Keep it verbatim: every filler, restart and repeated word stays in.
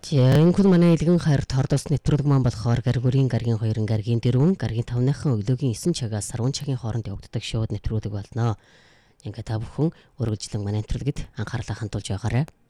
За энэ хүн манай илгэн хайр тордос нэвтрүүлэг маань болохоор гаргүрийн гаргийн хоёрын гаргийн дөрвөн гаргийн тавныхан өглөөгийн эсэн цагаас сарван цагийн хооронд явагддаг шоуд нэвтрүүлэг болно. Ингээд та бүхэн үргэлжлэн манай нэвтрүүлэгт анхаарлаа хандуулж байгаарай.